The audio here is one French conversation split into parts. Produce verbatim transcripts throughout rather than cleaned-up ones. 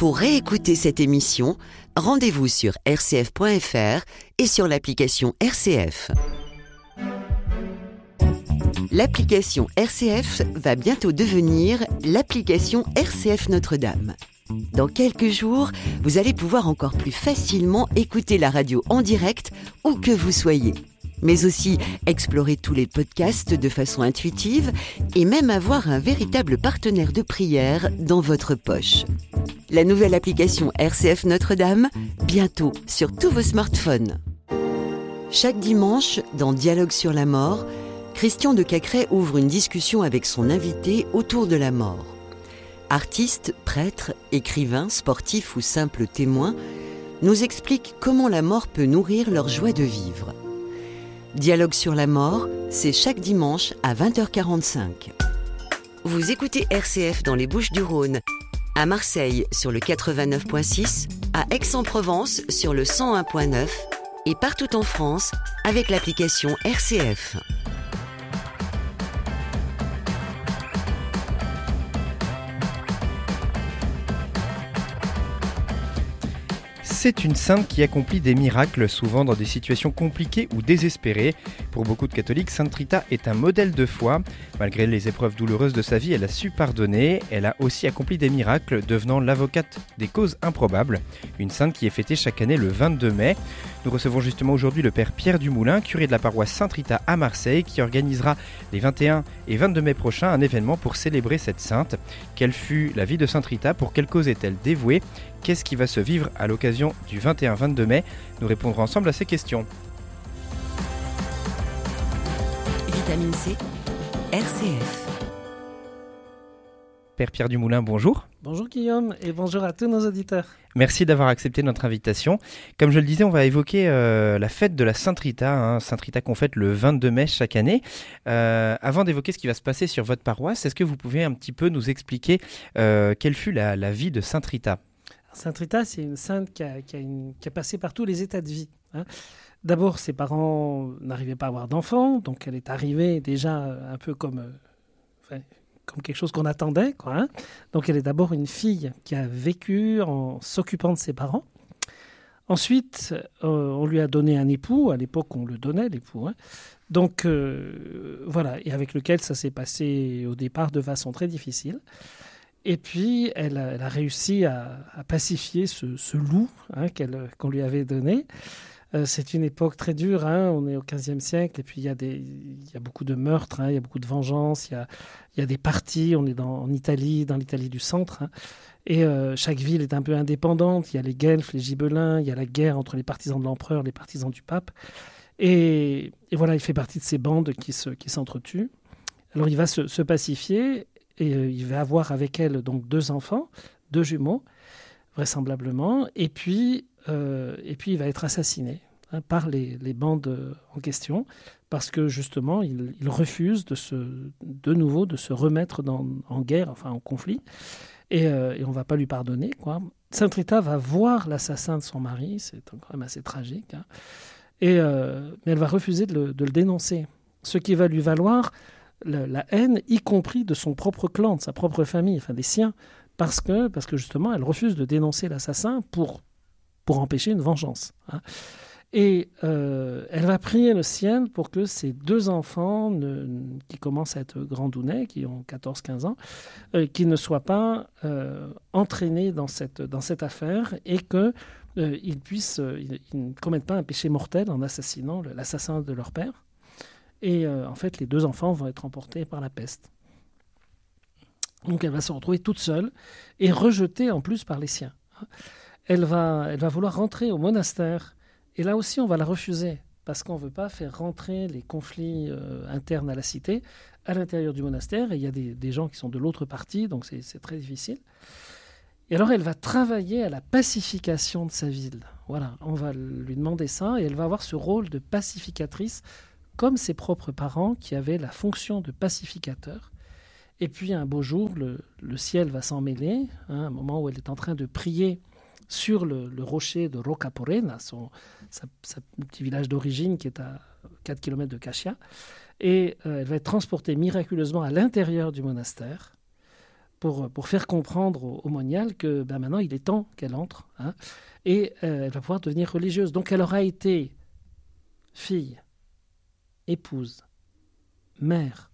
Pour réécouter cette émission, rendez-vous sur r c f point f r et sur l'application R C F. L'application R C F va bientôt devenir l'application R C F Notre-Dame. Dans quelques jours, vous allez pouvoir encore plus facilement écouter la radio en direct où que vous soyez, mais aussi explorer tous les podcasts de façon intuitive et même avoir un véritable partenaire de prière dans votre poche. La nouvelle application R C F Notre-Dame, bientôt sur tous vos smartphones. Chaque dimanche, dans Dialogue sur la mort, Christian de Cacrès ouvre une discussion avec son invité autour de la mort. Artistes, prêtres, écrivains, sportifs ou simples témoins nous expliquent comment la mort peut nourrir leur joie de vivre. Dialogue sur la mort, c'est chaque dimanche à vingt heures quarante-cinq. Vous écoutez R C F dans les Bouches-du-Rhône, à Marseille sur le quatre-vingt-neuf point six, à Aix-en-Provence sur le cent un point neuf et partout en France avec l'application R C F. C'est une sainte qui accomplit des miracles, souvent dans des situations compliquées ou désespérées. Pour beaucoup de catholiques, Sainte Rita est un modèle de foi. Malgré les épreuves douloureuses de sa vie, elle a su pardonner. Elle a aussi accompli des miracles, devenant l'avocate des causes improbables. Une sainte qui est fêtée chaque année le vingt-deux mai. Nous recevons justement aujourd'hui le père Pierre Dumoulin, curé de la paroisse Sainte Rita à Marseille, qui organisera les vingt et un et vingt-deux mai prochains un événement pour célébrer cette sainte. Quelle fut la vie de Sainte Rita? Pour quelle cause est-elle dévouée? Qu'est-ce qui va se vivre à l'occasion du vingt et un vingt-deux mai? Nous répondrons ensemble à ces questions. Vitamine C, R C F. Père Pierre Dumoulin, bonjour. Bonjour Guillaume et bonjour à tous nos auditeurs. Merci d'avoir accepté notre invitation. Comme je le disais, on va évoquer euh, la fête de la Sainte Rita, hein, Sainte Rita qu'on fête le vingt-deux mai chaque année. Euh, avant d'évoquer ce qui va se passer sur votre paroisse, est-ce que vous pouvez un petit peu nous expliquer euh, quelle fut la, la vie de Sainte Rita? Sainte Rita, c'est une sainte qui a, qui a, une, qui a passé par tous les états de vie. Hein. D'abord, ses parents n'arrivaient pas à avoir d'enfants, donc elle est arrivée déjà un peu comme, euh, enfin, comme quelque chose qu'on attendait, quoi, hein. Donc elle est d'abord une fille qui a vécu en s'occupant de ses parents. Ensuite, euh, on lui a donné un époux, à l'époque on le donnait, l'époux. Hein. Donc euh, voilà, et avec lequel ça s'est passé au départ de façon très difficile. Et puis, elle a, elle a réussi à, à pacifier ce, ce loup hein, qu'elle, qu'on lui avait donné. Euh, c'est une époque très dure, hein, on est au quinzième siècle, et puis il y a, des, il y a beaucoup de meurtres, hein, il y a beaucoup de vengeance, il y a, il y a des partis, on est dans, en Italie, dans l'Italie du centre, hein, et euh, chaque ville est un peu indépendante, il y a les Guelfes, les Gibelins, il y a la guerre entre les partisans de l'empereur, les partisans du pape, et, et voilà, il fait partie de ces bandes qui, se, qui s'entretuent. Alors il va se, se pacifier, et euh, il va avoir avec elle donc deux enfants, deux jumeaux, vraisemblablement. Et puis, euh, et puis il va être assassiné hein, par les, les bandes en question, parce que justement, il, il refuse de, se, de nouveau de se remettre dans, en guerre, enfin en conflit. Et, euh, et on ne va pas lui pardonner, quoi. Sainte Rita va voir l'assassin de son mari, c'est quand même assez tragique. Hein, et, euh, mais elle va refuser de le, de le dénoncer, ce qui va lui valoir La, la haine, y compris de son propre clan, de sa propre famille, enfin des siens, parce que, parce que justement, elle refuse de dénoncer l'assassin pour, pour empêcher une vengeance. Hein. Et euh, elle va prier le ciel pour que ces deux enfants, ne, qui commencent à être grandounets, qui ont quatorze quinze ans, euh, qui ne soient pas euh, entraînés dans cette, dans cette affaire et qu'ils euh, puissent, euh, ils, ils ne commettent pas un péché mortel en assassinant le, l'assassin de leur père. Et euh, en fait, les deux enfants vont être emportés par la peste. Donc elle va se retrouver toute seule et rejetée en plus par les siens. Elle va, elle va vouloir rentrer au monastère. Et là aussi, on va la refuser parce qu'on ne veut pas faire rentrer les conflits euh, internes à la cité à l'intérieur du monastère. Et il y a des, des gens qui sont de l'autre partie, donc c'est, c'est très difficile. Et alors, elle va travailler à la pacification de sa ville. Voilà, on va lui demander ça et elle va avoir ce rôle de pacificatrice comme ses propres parents qui avaient la fonction de pacificateur. Et puis un beau jour, le, le ciel va s'en mêler, hein, un moment où elle est en train de prier sur le, le rocher de Rocaporena, son sa, sa petit village d'origine qui est à quatre kilomètres de Cacia. Et euh, elle va être transportée miraculeusement à l'intérieur du monastère pour, pour faire comprendre au, au monial que ben, maintenant il est temps qu'elle entre, hein, et euh, elle va pouvoir devenir religieuse. Donc elle aura été fille, épouse, mère,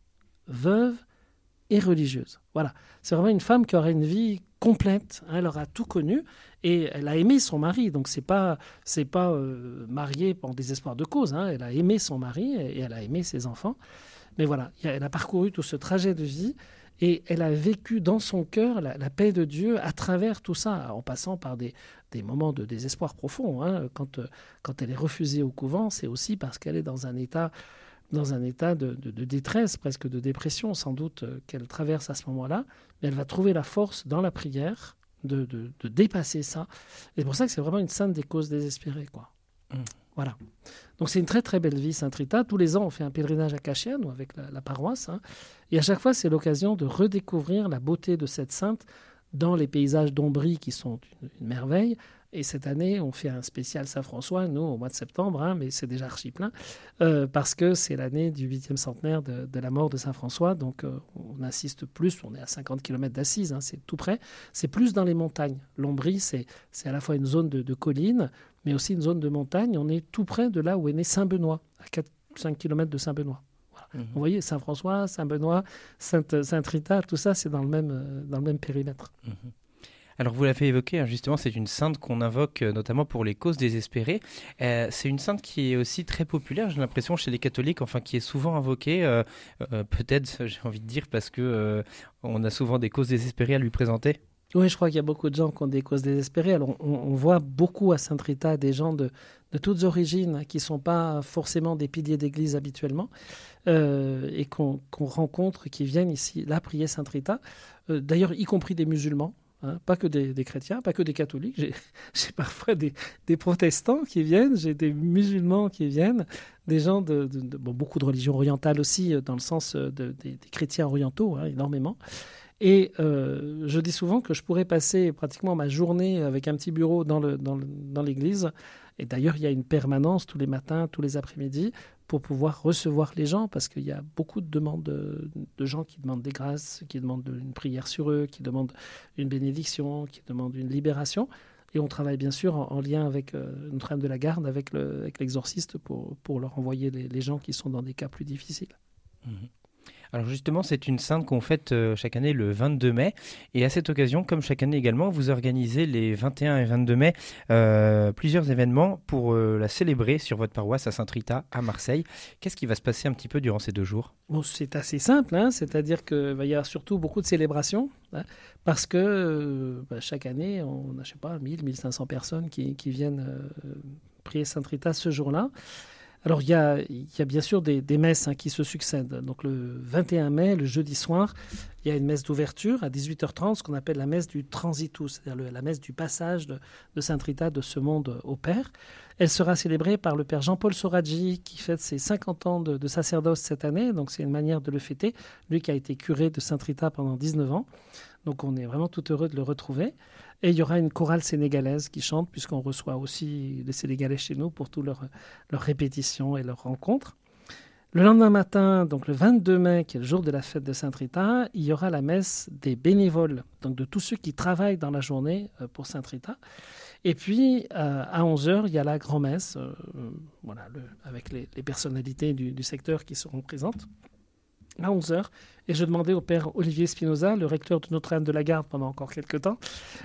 veuve et religieuse. Voilà, c'est vraiment une femme qui aura une vie complète, hein, elle aura tout connu et elle a aimé son mari, donc c'est pas c'est pas euh, mariée en désespoir de cause, hein, elle a aimé son mari et elle a aimé ses enfants. Mais voilà, elle a parcouru tout ce trajet de vie et elle a vécu dans son cœur la, la paix de Dieu à travers tout ça, en passant par des, des moments de désespoir profond. Hein. Quand, quand elle est refusée au couvent, c'est aussi parce qu'elle est dans un état, dans un état de, de, de détresse, presque de dépression, sans doute, qu'elle traverse à ce moment-là. Mais elle va trouver la force dans la prière de, de, de dépasser ça. Et c'est pour ça que c'est vraiment une sainte des causes désespérées, quoi. Mmh. Voilà. Donc c'est une très très belle vie, Sainte Rita. Tous les ans, on fait un pèlerinage à Cachet, nous, avec la, la paroisse. Hein. Et à chaque fois, c'est l'occasion de redécouvrir la beauté de cette sainte dans les paysages d'Ombrie qui sont une, une merveille. Et cette année, on fait un spécial Saint-François, nous, au mois de septembre, hein, mais c'est déjà archi plein, euh, parce que c'est l'année du huitième centenaire de, de la mort de Saint-François. Donc euh, on insiste plus, on est à cinquante kilomètres d'Assise, hein, c'est tout près. C'est plus dans les montagnes. L'Ombrie, c'est, c'est à la fois une zone de, de collines, mais aussi une zone de montagne. On est tout près de là où est né Saint-Benoît, à quatre à cinq kilomètres de Saint-Benoît. Voilà. Mmh. Vous voyez, Saint-François, Saint-Benoît, Sainte, Sainte-Rita, tout ça, c'est dans le même, euh, dans le même périmètre. Mmh. Alors vous l'avez évoqué, hein, justement, c'est une sainte qu'on invoque euh, notamment pour les causes désespérées. Euh, c'est une sainte qui est aussi très populaire, j'ai l'impression, chez les catholiques, enfin qui est souvent invoquée, euh, euh, peut-être, j'ai envie de dire, parce que euh, on a souvent des causes désespérées à lui présenter. Oui, je crois qu'il y a beaucoup de gens qui ont des causes désespérées. Alors on, on voit beaucoup à Sainte Rita des gens de, de toutes origines, hein, qui ne sont pas forcément des piliers d'église habituellement, euh, et qu'on, qu'on rencontre, qui viennent ici, là, prier Sainte Rita. Euh, d'ailleurs, y compris des musulmans. Hein, pas que des, des chrétiens, pas que des catholiques. J'ai, j'ai parfois des, des protestants qui viennent, j'ai des musulmans qui viennent, des gens de, de, de bon, beaucoup de religions orientales aussi, dans le sens de, de, des, des chrétiens orientaux, hein, énormément. Et euh, je dis souvent que je pourrais passer pratiquement ma journée avec un petit bureau dans, le, dans, le, dans l'église. Et d'ailleurs, il y a une permanence tous les matins, tous les après-midi, pour pouvoir recevoir les gens, parce qu'il y a beaucoup de demandes de, de gens qui demandent des grâces, qui demandent une prière sur eux, qui demandent une bénédiction, qui demandent une libération. Et on travaille bien sûr en, en lien avec euh, Notre-Dame de la Garde, avec, le, avec l'exorciste, pour, pour leur envoyer les, les gens qui sont dans des cas plus difficiles. Mmh. Alors justement, c'est une sainte qu'on fête euh, chaque année le vingt-deux mai. Et à cette occasion, comme chaque année également, vous organisez les vingt et un et vingt-deux mai euh, plusieurs événements pour euh, la célébrer sur votre paroisse à Sainte-Rita, à Marseille. Qu'est-ce qui va se passer un petit peu durant ces deux jours ? Bon, c'est assez simple, hein, c'est-à-dire qu'il va y avoir surtout beaucoup de célébrations, hein, parce que euh, bah, chaque année, on a, je sais pas, mille, mille cinq cents personnes qui, qui viennent euh, prier Sainte-Rita ce jour-là. Alors, il y a, il y a bien sûr des, des messes, hein, qui se succèdent. Donc, le vingt et un mai, le jeudi soir, il y a une messe d'ouverture à dix-huit heures trente, ce qu'on appelle la messe du transitus, c'est-à-dire le, la messe du passage de, de Sainte Rita de ce monde au Père. Elle sera célébrée par le Père Jean-Paul Soraggi, qui fête ses cinquante ans de, de sacerdoce cette année. Donc, c'est une manière de le fêter. Lui qui a été curé de Sainte Rita pendant dix-neuf ans. Donc, on est vraiment tout heureux de le retrouver. Et il y aura une chorale sénégalaise qui chante, puisqu'on reçoit aussi les Sénégalais chez nous pour toutes leurs leur répétitions et leurs rencontres. Le lendemain matin, donc le vingt-deux mai, qui est le jour de la fête de Sainte Rita, il y aura la messe des bénévoles, donc de tous ceux qui travaillent dans la journée pour Sainte Rita. Et puis, euh, à onze heures, il y a la grand-messe, euh, voilà, le, avec les, les personnalités du, du secteur qui seront présentes. À onze heures, et je demandais au père Olivier Spinoza, le recteur de Notre-Dame de la Garde pendant encore quelques temps,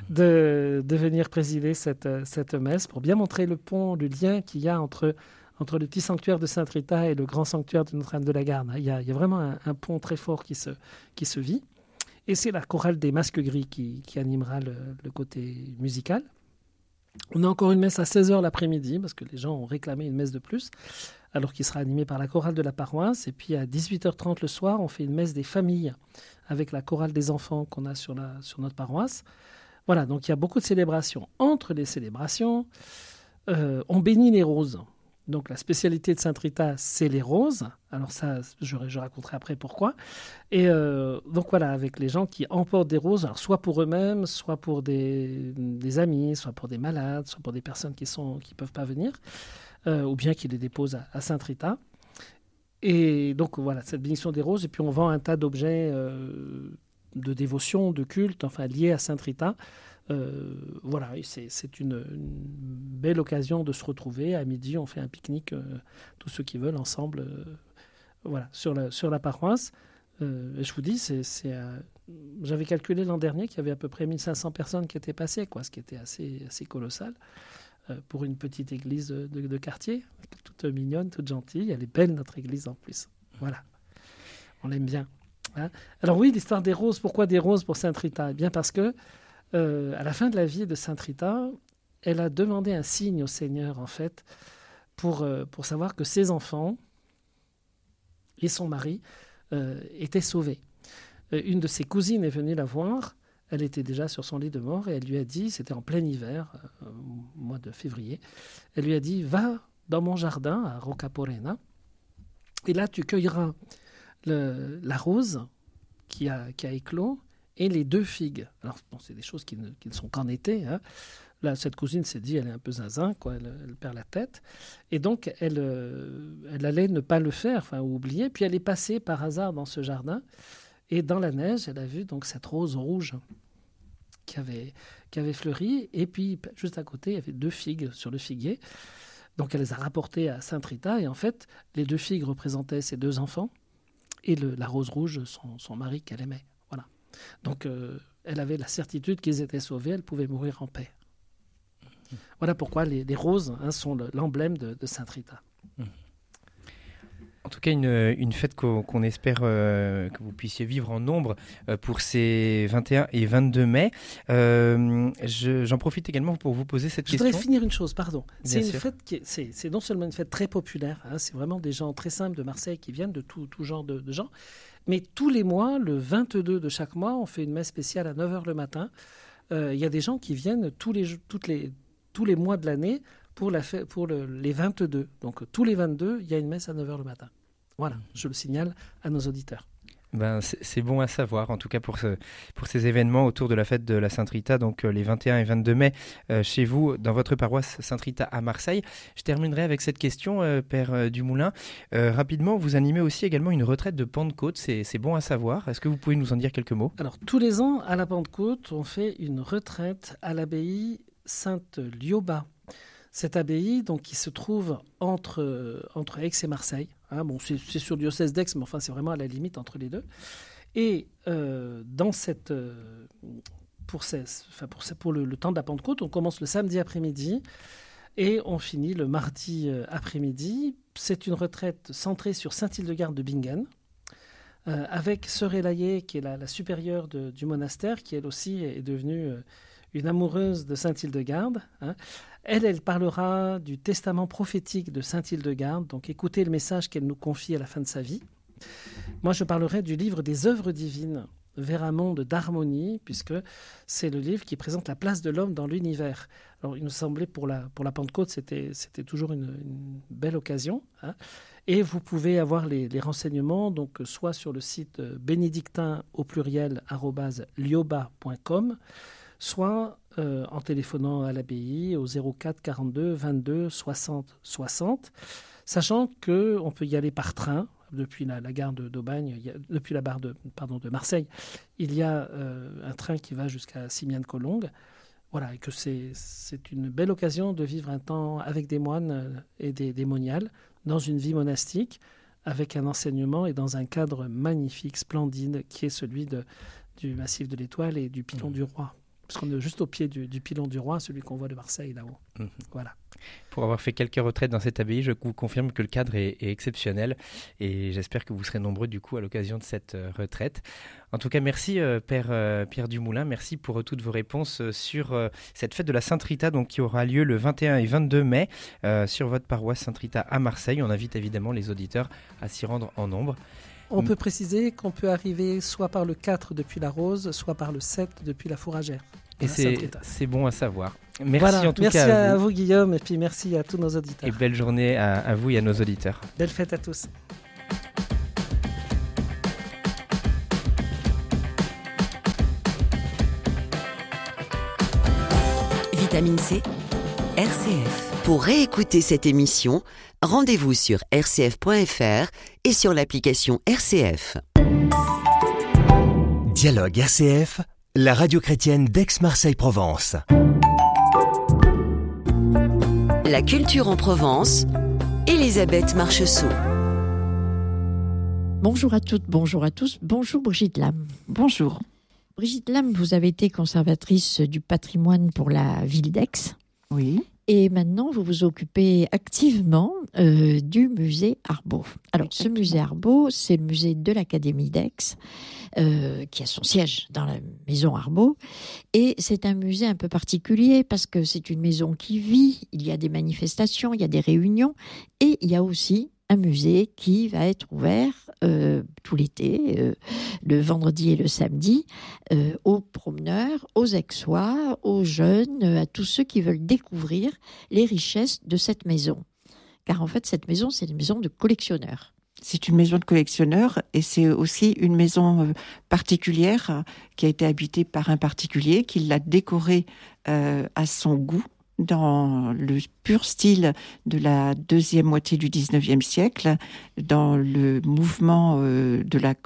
de, de venir présider cette, cette messe pour bien montrer le pont, le lien qu'il y a entre, entre le petit sanctuaire de Sainte Rita et le grand sanctuaire de Notre-Dame de la Garde. Il y a, il y a vraiment un, un pont très fort qui se, qui se vit. Et c'est la chorale des Masques Gris qui, qui animera le, le côté musical. On a encore une messe à seize heures l'après-midi, parce que les gens ont réclamé une messe de plus, alors qu'il sera animé par la chorale de la paroisse. Et puis à dix-huit heures trente le soir, on fait une messe des familles avec la chorale des enfants qu'on a sur, la, sur notre paroisse. Voilà, donc il y a beaucoup de célébrations. Entre les célébrations, euh, on bénit les roses. Donc la spécialité de Sainte Rita, c'est les roses. Alors ça, je, je raconterai après pourquoi. Et euh, donc voilà, avec les gens qui emportent des roses, alors soit pour eux-mêmes, soit pour des, des amis, soit pour des malades, soit pour des personnes qui ne qui peuvent pas venir. Euh, ou bien qui les dépose à, à Sainte Rita. Et donc voilà, cette bénédiction des roses. Et puis on vend un tas d'objets euh, de dévotion, de culte, enfin lié à Sainte Rita. Euh, voilà, c'est, c'est une, une belle occasion de se retrouver. À midi, on fait un pique-nique, euh, tous ceux qui veulent, ensemble, euh, voilà, sur la, sur la paroisse. Euh, et je vous dis, c'est, c'est, euh, j'avais calculé l'an dernier qu'il y avait à peu près mille cinq cents personnes qui étaient passées, quoi, ce qui était assez, assez colossal euh, pour une petite église de, de, de quartier, toute mignonne, toute gentille. Elle est belle, notre église, en plus. Voilà, on l'aime bien. Hein. Alors oui, l'histoire des roses. Pourquoi des roses pour Sainte Rita ? Eh bien parce que Euh, à la fin de la vie de Sainte Rita, elle a demandé un signe au Seigneur, en fait, pour, euh, pour savoir que ses enfants et son mari euh, étaient sauvés. Euh, une de ses cousines est venue la voir. Elle était déjà sur son lit de mort et elle lui a dit, c'était en plein hiver, euh, au mois de février, elle lui a dit, va dans mon jardin à Rocaporena et là tu cueilleras le, la rose qui a, qui a éclos et les deux figues. Alors, bon, c'est des choses qui ne, qui ne sont qu'en été. Hein. Là, cette cousine s'est dit, elle est un peu zinzin, quoi, elle, elle perd la tête. Et donc, elle, euh, elle allait ne pas le faire, enfin, ou oublier. Puis, elle est passée par hasard dans ce jardin. Et dans la neige, elle a vu donc cette rose rouge qui avait, qui avait fleuri. Et puis, juste à côté, il y avait deux figues sur le figuier. Donc, elle les a rapportées à Sainte Rita. Et en fait, les deux figues représentaient ses deux enfants. Et le, la rose rouge, son, son mari qu'elle aimait. Voilà. Donc, euh, elle avait la certitude qu'ils étaient sauvés, elle pouvait mourir en paix. Voilà pourquoi les, les roses hein, sont le, l'emblème de, de Sainte Rita. En tout cas, une, une fête qu'on, qu'on espère euh, que vous puissiez vivre en nombre euh, pour ces vingt et un et vingt-deux mai. Euh, je, j'en profite également pour vous poser cette je question. Je voudrais finir une chose, pardon. Bien c'est, sûr. une fête qui est, c'est, c'est non seulement une fête très populaire, hein, c'est vraiment des gens très simples de Marseille qui viennent de tout, tout genre de, de gens, mais tous les mois, le vingt-deux de chaque mois, on fait une messe spéciale à neuf heures le matin. Il euh, y a des gens qui viennent tous les, toutes les, tous les mois de l'année pour, la fête, pour le, les vingt-deux. Donc tous les vingt-deux, il y a une messe à neuf heures le matin. Voilà, je le signale à nos auditeurs. Ben, c'est, c'est bon à savoir, en tout cas pour, ce, pour ces événements autour de la fête de la Sainte Rita, donc euh, les vingt et un et vingt-deux mai, euh, chez vous, dans votre paroisse Sainte Rita à Marseille. Je terminerai avec cette question, euh, Père euh, Dumoulin. Euh, rapidement, vous animez aussi également une retraite de Pentecôte, c'est, c'est bon à savoir. Est-ce que vous pouvez nous en dire quelques mots ? Alors, tous les ans, à la Pentecôte, on fait une retraite à l'abbaye Sainte-Lioba. Cette abbaye, donc, qui se trouve entre, entre Aix et Marseille. Hein, bon, c'est, c'est sur le diocèse d'Aix, mais enfin, c'est vraiment à la limite entre les deux. Et euh, dans cette, euh, pour, ces, enfin, pour, ces, pour le, le temps de la Pentecôte, on commence le samedi après-midi et on finit le mardi euh, après-midi. C'est une retraite centrée sur Saint-Hildegarde de Bingen, euh, avec Sœur Élaïe, qui est la, la supérieure de, du monastère, qui elle aussi est devenue euh, une amoureuse de Saint-Hildegarde. Hein. Elle, elle parlera du testament prophétique de Saint-Hildegarde, donc écoutez le message qu'elle nous confie à la fin de sa vie. Moi, je parlerai du livre des œuvres divines, vers un monde d'harmonie, puisque c'est le livre qui présente la place de l'homme dans l'univers. Alors, il nous semblait pour la, pour la Pentecôte, c'était, c'était toujours une, une belle occasion. Hein. Et vous pouvez avoir les, les renseignements, donc soit sur le site bénédictin au pluriel arobase lioba point com, soit euh, en téléphonant à l'abbaye au zéro quatre quarante-deux vingt-deux soixante soixante, sachant qu'on peut y aller par train depuis la, la gare de, d'Aubagne, il y a, depuis la barre de, pardon, de Marseille. Il y a euh, un train qui va jusqu'à Simiane-Collongue. Voilà, et que c'est, c'est une belle occasion de vivre un temps avec des moines et des, des moniales dans une vie monastique, avec un enseignement et dans un cadre magnifique, splendide, qui est celui de, du Massif de l'Étoile et du Pilon mmh. du Roi. Parce qu'on est juste au pied du, du Pilon du Roi, celui qu'on voit de Marseille, là-haut. Mmh. Voilà. Pour avoir fait quelques retraites dans cette abbaye, je vous confirme que le cadre est, est exceptionnel et j'espère que vous serez nombreux du coup à l'occasion de cette euh, retraite. En tout cas, merci euh, Père euh, Pierre Dumoulin, merci pour euh, toutes vos réponses euh, sur euh, cette fête de la Sainte Rita donc, qui aura lieu le vingt et un et vingt-deux mai euh, sur votre paroisse Sainte Rita à Marseille. On invite évidemment les auditeurs à s'y rendre en nombre. On peut préciser qu'on peut arriver soit par le quatre depuis la Rose, soit par le sept depuis la Fourragère. Et c'est, c'est bon à savoir. Merci voilà, en tout merci cas à, à vous. vous Guillaume et puis merci à tous nos auditeurs. Et belle journée à, à vous et à nos auditeurs. Belle fête à tous. Vitamine C, R C F. Pour réécouter cette émission, rendez-vous sur r c f point f r et sur l'application R C F. Dialogue R C F, la radio chrétienne d'Aix-Marseille-Provence. La culture en Provence, Elisabeth Marcheseau. Bonjour à toutes, bonjour à tous. Bonjour Brigitte Lam. Bonjour. Brigitte Lam, vous avez été conservatrice du patrimoine pour la ville d'Aix. Oui. Et maintenant, vous vous occupez activement euh, du musée Arbaud. Alors, Exactement. Ce musée Arbaud, c'est le musée de l'Académie d'Aix, euh, qui a son siège dans la maison Arbaud. Et c'est un musée un peu particulier parce que c'est une maison qui vit, il y a des manifestations, il y a des réunions, et il y a aussi un musée qui va être ouvert euh, tout l'été, euh, le vendredi et le samedi, euh, aux promeneurs, aux Aixois, aux jeunes, à tous ceux qui veulent découvrir les richesses de cette maison. Car en fait, cette maison, c'est une maison de collectionneurs. C'est une maison de collectionneurs et c'est aussi une maison particulière qui a été habitée par un particulier qui l'a décorée euh, à son goût, dans le pur style de la deuxième moitié du dix-neuvième siècle, dans le mouvement euh, de la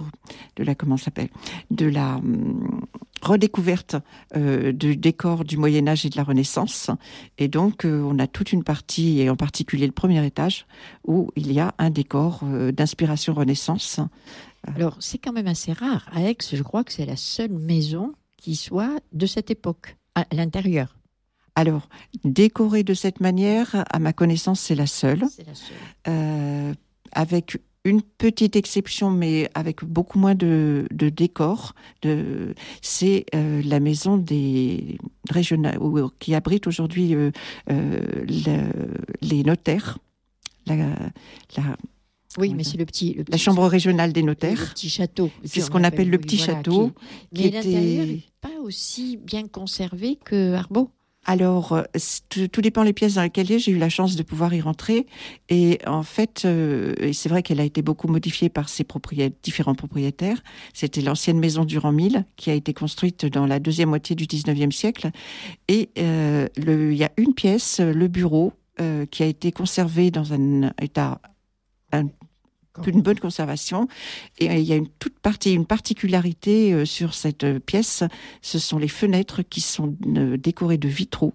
de la comment ça s'appelle de la hum, redécouverte euh, du décor du Moyen Âge et de la Renaissance. Et donc euh, on a toute une partie, et en particulier le premier étage, où il y a un décor euh, d'inspiration Renaissance. Alors c'est quand même assez rare. À Aix, je crois que c'est la seule maison qui soit de cette époque, à l'intérieur. Alors, décorée de cette manière, à ma connaissance, c'est la seule. C'est la seule. Euh, avec une petite exception, mais avec beaucoup moins de, de décor. De, c'est euh, la maison des régionales, qui abrite aujourd'hui euh, euh, le, les notaires. La, la, Oui, mais c'est le petit, le petit... La chambre régionale des notaires. Le petit château. C'est ce qu'on appelle, appelle le petit voilà, château. Qui, mais qui l'intérieur n'est était... pas aussi bien conservé que Arbaud. Alors, tout dépend des pièces dans lesquelles il y a. J'ai eu la chance de pouvoir y rentrer. Et en fait, euh, c'est vrai qu'elle a été beaucoup modifiée par ses propriétaires, différents propriétaires. C'était l'ancienne maison Durand-Mille, qui a été construite dans la deuxième moitié du dix-neuvième siècle. Et euh, le, il y a une pièce, le bureau, euh, qui a été conservé dans un état... Un, une bonne conservation. Et il y a une toute partie, une particularité euh, sur cette euh, pièce, ce sont les fenêtres qui sont euh, décorées de vitraux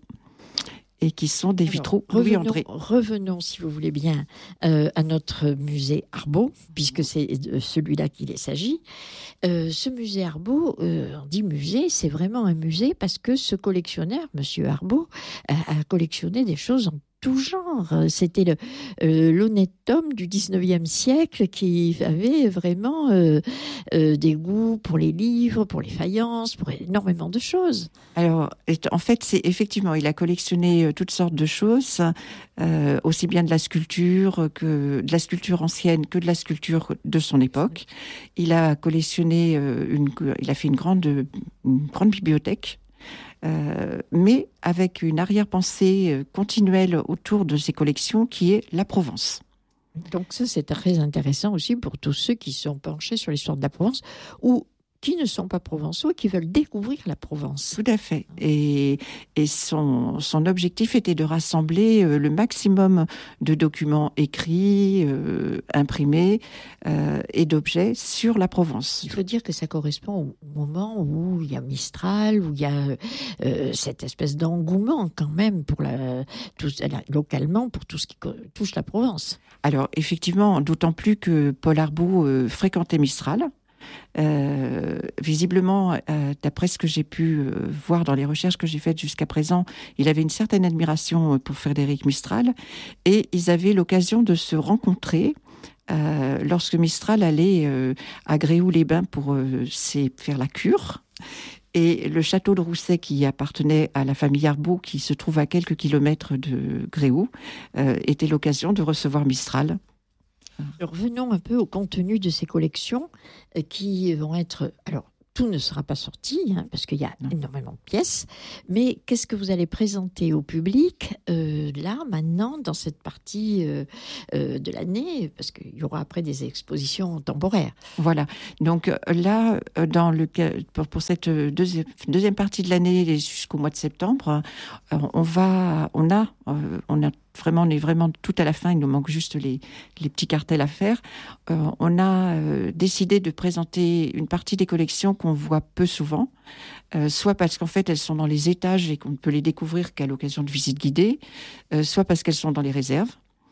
et qui sont des Alors, vitraux Louis-André. Revenons, si vous voulez bien, euh, à notre musée Arbaud, puisque c'est de celui-là qu'il s'agit. Euh, ce musée Arbaud, euh, on dit musée, c'est vraiment un musée parce que ce collectionneur, Monsieur Arbaud, a, a collectionné des choses en tout genre. C'était le, euh, l'honnête homme du dix-neuvième siècle qui avait vraiment euh, euh, des goûts pour les livres, pour les faïences, pour énormément de choses. Alors, en fait, c'est effectivement, il a collectionné toutes sortes de choses, euh, aussi bien de la sculpture que de la sculpture ancienne que de la sculpture de son époque. Il a collectionné euh, une, il a fait une grande, une grande bibliothèque. Euh, mais avec une arrière-pensée continuelle autour de ces collections qui est la Provence. Donc ça, c'est très intéressant aussi pour tous ceux qui sont penchés sur l'histoire de la Provence ou qui ne sont pas provençaux et qui veulent découvrir la Provence. Tout à fait. Et, et son, son objectif était de rassembler euh, le maximum de documents écrits, euh, imprimés euh, et d'objets sur la Provence. Il faut dire que ça correspond au moment où il y a Mistral, où il y a euh, cette espèce d'engouement quand même pour la, tout, la, localement pour tout ce qui touche la Provence. Alors effectivement, d'autant plus que Paul Arbaud euh, fréquentait Mistral. Euh, visiblement, euh, d'après ce que j'ai pu euh, voir dans les recherches que j'ai faites jusqu'à présent, il avait une certaine admiration pour Frédéric Mistral et ils avaient l'occasion de se rencontrer euh, lorsque Mistral allait euh, à Gréoux-les-Bains pour euh, faire la cure. Et le château de Rousset, qui appartenait à la famille Arbaud, qui se trouve à quelques kilomètres de Gréoux, euh, était l'occasion de recevoir Mistral. Revenons un peu au contenu de ces collections euh, qui vont être... Alors, tout ne sera pas sorti, hein, parce qu'il y a non. énormément de pièces, mais qu'est-ce que vous allez présenter au public, euh, là, maintenant, dans cette partie euh, euh, de l'année, parce qu'il y aura après des expositions temporaires. Voilà, donc là, dans le, pour, pour cette deuxième, deuxième partie de l'année, jusqu'au mois de septembre, on, va, on, a, on a vraiment, on est vraiment tout à la fin, il nous manque juste les, les petits cartels à faire. Euh, on a euh, décidé de présenter une partie des collections qu'on voit peu souvent, euh, soit parce qu'en fait elles sont dans les étages et qu'on ne peut les découvrir qu'à l'occasion de visites guidées, euh, soit parce qu'elles sont dans les réserves.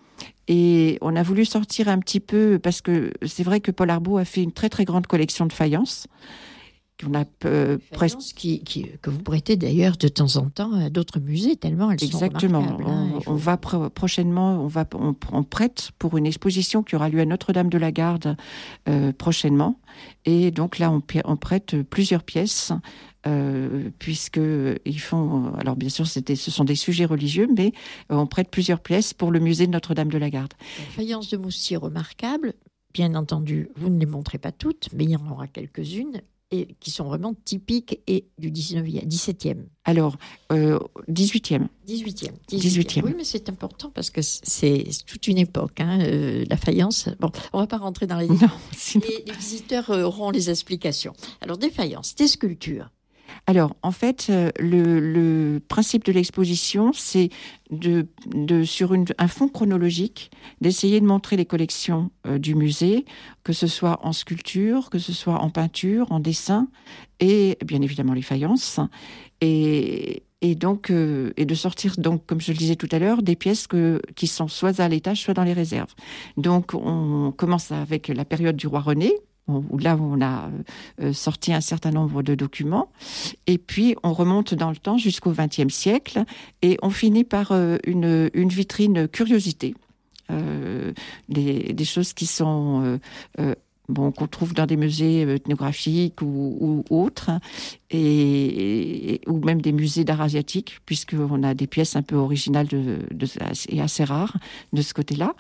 Et on a voulu sortir un petit peu, parce que c'est vrai que Paul Arbaud a fait une très très grande collection de faïences. On a euh, presque qui, qui, que vous prêtez d'ailleurs de temps en temps à d'autres musées, tellement elles Exactement. sont remarquables. Exactement. Hein, on, on va pro- prochainement, on va on, on prête pour une exposition qui aura lieu à Notre-Dame-de-la-Garde euh, prochainement. Et donc là, on, on prête plusieurs pièces. Euh, puisque ils font, alors bien sûr, c'était, ce sont des sujets religieux, mais euh, on prête plusieurs pièces pour le musée de Notre-Dame-de-la-Garde. Faïences de Moustier remarquables, bien entendu, vous ne les montrez pas toutes, mais il y en aura quelques-unes. Et qui sont vraiment typiques et du dix-neuvième, dix-septième. Alors, euh, dix-huitième. dix-huitième. dix-huitième. Oui, mais c'est important parce que c'est toute une époque, hein, euh, la faïence. Bon, on ne va pas rentrer dans les détails. Non, sinon... les, les visiteurs auront les explications. Alors, des faïences, des sculptures. Alors, en fait, le, le principe de l'exposition, c'est de, de sur une, un fond chronologique, d'essayer de montrer les collections euh, du musée, que ce soit en sculpture, que ce soit en peinture, en dessin, et bien évidemment les faïences. Et, et donc, euh, et de sortir, donc, comme je le disais tout à l'heure, des pièces que, qui sont soit à l'étage, soit dans les réserves. Donc, on commence avec la période du roi René, où là on a euh, sorti un certain nombre de documents, et puis on remonte dans le temps jusqu'au vingtième siècle, et on finit par euh, une, une vitrine curiosité, euh, des, des choses qui sont euh, euh, bon, qu'on trouve dans des musées ethnographiques ou, ou autres, et, et, ou même des musées d'art asiatique, puisqu'on a des pièces un peu originales de, de, et assez rares de ce côté-là.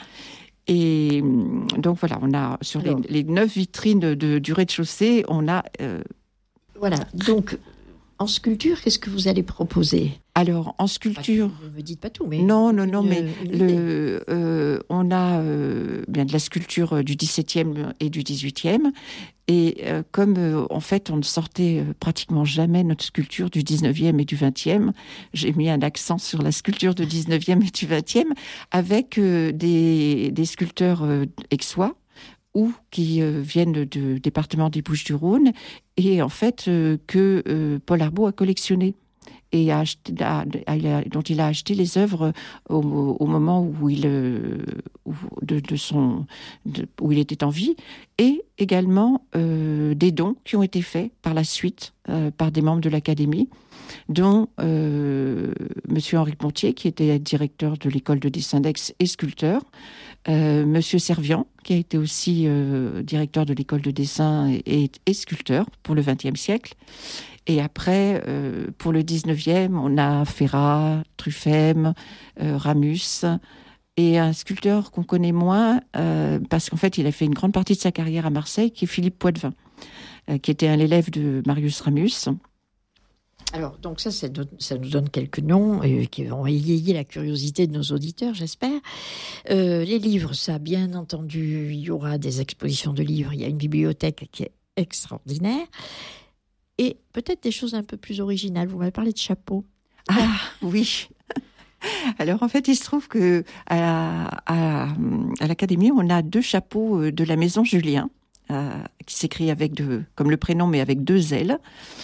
Et donc voilà, on a sur Alors, les, les neuf vitrines de, du rez-de-chaussée, on a... Euh... Voilà, donc en sculpture, qu'est-ce que vous allez proposer ? Alors, en sculpture... Vous ne me dites pas tout, mais... Non, non, non, une, mais une le, euh, on a euh, bien de la sculpture du dix-septième et du dix-huitième. Et euh, comme, euh, en fait, on ne sortait euh, pratiquement jamais notre sculpture du dix-neuvième et du vingtième, j'ai mis un accent sur la sculpture du dix-neuvième et du vingtième, avec euh, des, des sculpteurs euh, aixois, ou qui euh, viennent du département des Bouches-du-Rhône, et en fait, euh, que euh, Paul Arbaud a collectionné. Et a acheté, a, a, dont il a acheté les œuvres au, au moment où il, où, de, de son, de, où il était en vie, et également euh, des dons qui ont été faits par la suite euh, par des membres de l'Académie, dont euh, Monsieur Henri Pontier, qui était directeur de l'école de dessin d'Aix et sculpteur, euh, Monsieur Servian, qui a été aussi euh, directeur de l'école de dessin et, et, et sculpteur pour le vingtième siècle. Et après, euh, pour le dix-neuvième, on a Ferrat, Truffem, euh, Ramus, et un sculpteur qu'on connaît moins, euh, parce qu'en fait, il a fait une grande partie de sa carrière à Marseille, qui est Philippe Poitvin, euh, qui était un élève de Marius Ramus. Alors, donc ça, ça, donne, ça nous donne quelques noms euh, qui vont égayer la curiosité de nos auditeurs, j'espère. Euh, les livres, ça, bien entendu, il y aura des expositions de livres, il y a une bibliothèque qui est extraordinaire. Et peut-être des choses un peu plus originales. Vous m'avez parlé de chapeaux. Ah, oui. Alors, en fait, il se trouve que à, à, à l'Académie, on a deux chapeaux de la maison Julien, euh, qui s'écrit avec deux, comme le prénom, mais avec deux L.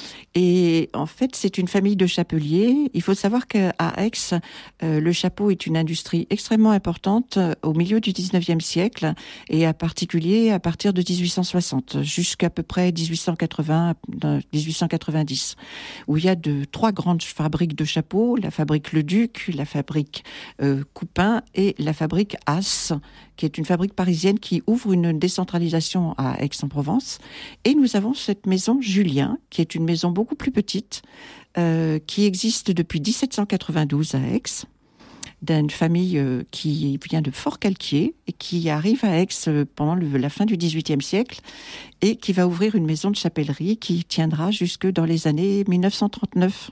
Et en fait, c'est une famille de chapeliers. Il faut savoir qu'à Aix, euh, le chapeau est une industrie extrêmement importante euh, au milieu du dix-neuvième siècle, et en particulier à partir de dix-huit cent soixante, jusqu'à peu près dix-huit cent quatre-vingts, dix-huit cent quatre-vingt-dix, où il y a de, trois grandes fabriques de chapeaux, la fabrique Le Duc, la fabrique euh, Coupin et la fabrique As, qui est une fabrique parisienne qui ouvre une décentralisation à Aix-en-Provence. Et nous avons cette maison Julien, qui est une maison beaucoup plus petite, euh, qui existe depuis dix-sept cent quatre-vingt-douze à Aix, d'une famille euh, qui vient de Fort-Calquier et qui arrive à Aix euh, pendant le, la fin du dix-huitième siècle, et qui va ouvrir une maison de chapellerie qui tiendra jusque dans les années mille neuf cent trente-neuf.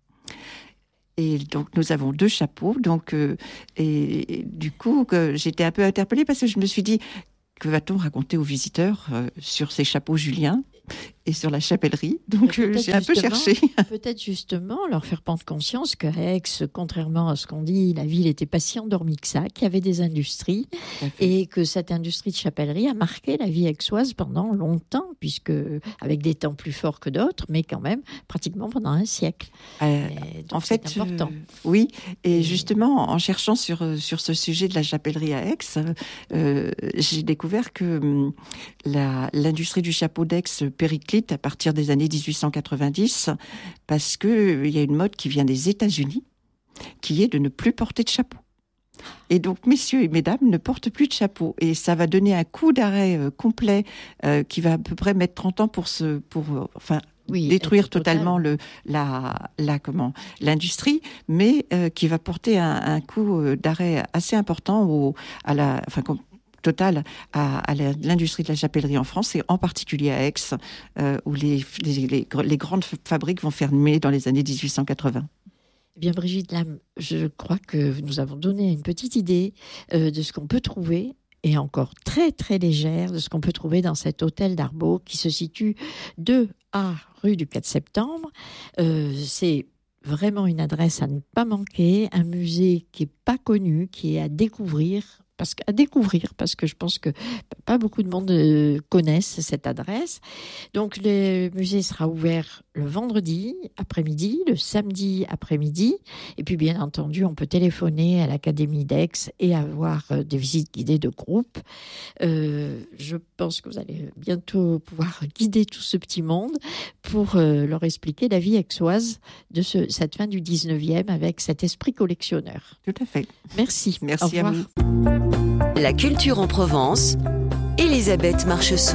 Et donc, nous avons deux chapeaux. Donc, euh, et, et du coup, que j'étais un peu interpellée parce que je me suis dit, que va-t-on raconter aux visiteurs euh, sur ces chapeaux Julien ? et sur la chapellerie. Donc euh, j'ai un peu cherché. Peut-être justement leur faire prendre conscience qu'à Aix, contrairement à ce qu'on dit, la ville n'était pas si endormie que ça, qu'il y avait des industries et que cette industrie de chapellerie a marqué la vie aixoise pendant longtemps, puisque avec des temps plus forts que d'autres, mais quand même pratiquement pendant un siècle. Euh, donc en fait, c'est important. Euh, oui, et justement en cherchant sur sur ce sujet de la chapellerie à Aix, euh, j'ai découvert que la, l'industrie du chapeau d'Aix périclite à partir des années dix-huit cent quatre-vingt-dix, parce que il y a une mode qui vient des États-Unis, qui est de ne plus porter de chapeau. Et donc, messieurs et mesdames ne portent plus de chapeau. Et ça va donner un coup d'arrêt euh, complet euh, qui va à peu près mettre trente ans pour se, pour, euh, enfin, oui, détruire totalement le, la, la, comment, l'industrie, mais euh, qui va porter un, un coup d'arrêt assez important au, à la, enfin, total à, à l'industrie de la chapellerie en France, et en particulier à Aix, euh, où les, les, les, les grandes fabriques vont fermer dans les années dix-huit cent quatre-vingts. Eh bien, Brigitte Lam, je crois que nous avons donné une petite idée euh, de ce qu'on peut trouver, et encore très très légère, de ce qu'on peut trouver dans cet hôtel d'Arbaud qui se situe deux A rue du quatre septembre. Euh, c'est vraiment une adresse à ne pas manquer, un musée qui n'est pas connu, qui est à découvrir. Parce que, à découvrir, parce que je pense que pas beaucoup de monde euh, connaissent cette adresse. Donc, le musée sera ouvert le vendredi après-midi, le samedi après-midi. Et puis, bien entendu, on peut téléphoner à l'Académie d'Aix et avoir euh, des visites guidées de groupe. Euh, je pense que vous allez bientôt pouvoir guider tout ce petit monde pour euh, leur expliquer la vie aixoise de ce, cette fin du dix-neuvième avec cet esprit collectionneur. Tout à fait. Merci. Merci Au revoir. à vous. La culture en Provence, Elisabeth Marcheseau.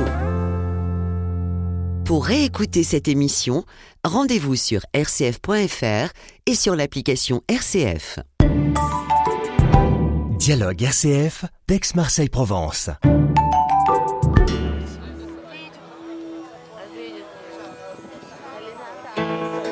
Pour réécouter cette émission, rendez-vous sur r c f point f r et sur l'application R C F. Dialogue R C F d'Aix-Marseille-Provence.